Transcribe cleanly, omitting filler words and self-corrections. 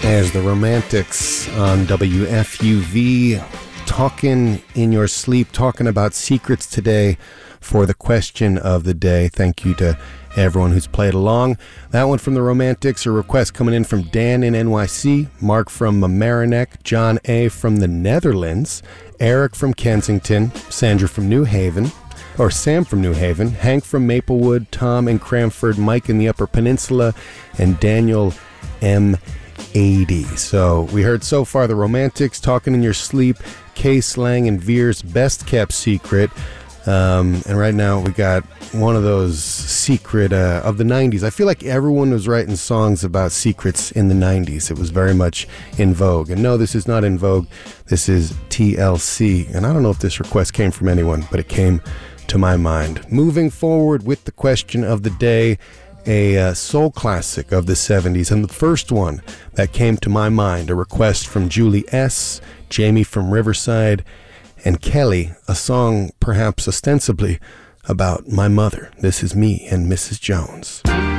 There's the Romantics on WFUV, talking in your sleep, talking about secrets today for the question of the day. Thank you to everyone who's played along. That one from the Romantics, a request coming in from Dan in NYC, Mark from Mamaroneck, John A. from the Netherlands, Eric from Kensington, Sandra from New Haven, or Sam from New Haven, Hank from Maplewood, Tom in Cranford, Mike in the Upper Peninsula, and Daniel M80. So we heard so far the Romantics, Talking in Your Sleep, Case Lang and Veer's Best Kept Secret. And right now we got one of those secret of the 90s. I feel like everyone was writing songs about secrets in the 90s. It was very much in vogue. And no, this is not in vogue. This is TLC. And I don't know if this request came from anyone, but it came to my mind. Moving forward with the question of the day, a soul classic of the 70s. And the first one that came to my mind, a request from Julie S., Jamie from Riverside, and Kelly, a song perhaps ostensibly about my mother. This is Me and Mrs. Jones.